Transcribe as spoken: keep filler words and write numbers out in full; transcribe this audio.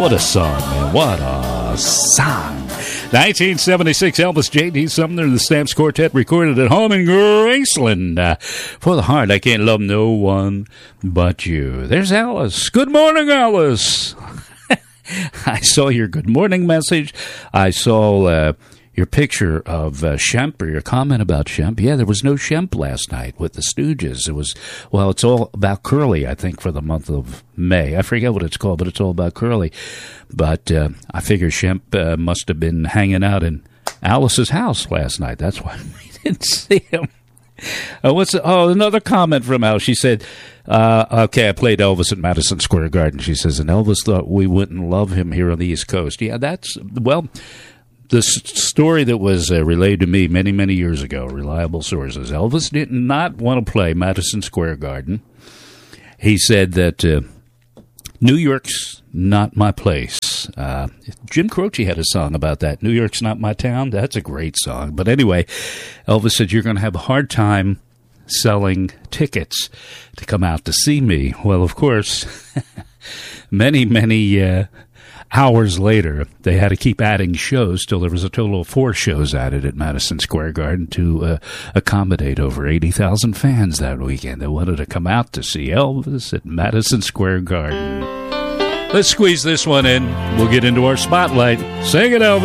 What a song, man. What a song. nineteen seventy-six, Elvis J D. Sumner and the Stamps Quartet recorded at home in Graceland. Uh, for the heart, I can't love no one but you. There's Alice. Good morning, Alice. I saw your good morning message. I saw uh, your picture of uh, Shemp, or your comment about Shemp. Yeah, there was no Shemp last night with the Stooges. It was, well, it's all about Curly, I think, for the month of May. I forget what it's called, but it's all about Curly. But uh, I figure Shemp uh, must have been hanging out in Alice's house last night. That's why we didn't see him. Uh, what's oh another comment from Alice? She said, uh, "Okay, I played Elvis at Madison Square Garden." She says, "And Elvis thought we wouldn't love him here on the East Coast." Yeah, that's well, the s- story that was uh, relayed to me many many years ago. Reliable sources. Elvis did not want to play Madison Square Garden. He said that uh, New York's not my place. Uh, Jim Croce had a song about that. New York's not my town. That's a great song. But anyway, Elvis said, you're going to have a hard time selling tickets to come out to see me. Well, of course, many, many uh, hours later, they had to keep adding shows till there was a total of four shows added at Madison Square Garden to uh, accommodate over eighty thousand fans that weekend. They wanted to come out to see Elvis at Madison Square Garden. Let's squeeze this one in. We'll get into our spotlight. Sing it, Elvis.